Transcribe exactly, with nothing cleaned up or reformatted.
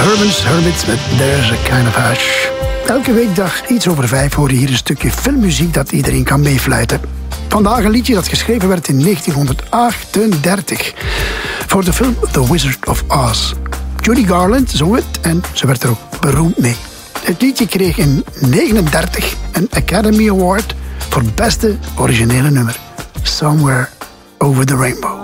Herman's Hermits met There's a Kind of Hush. Elke weekdag iets over vijf hoor je hier een stukje filmmuziek dat iedereen kan meefluiten. Vandaag een liedje dat geschreven werd in negentienhonderdachtendertig voor de film The Wizard of Oz. Judy Garland zong het en ze werd er ook beroemd mee. Het liedje kreeg in negentien negenendertig een Academy Award voor beste originele nummer. Somewhere Over the Rainbow.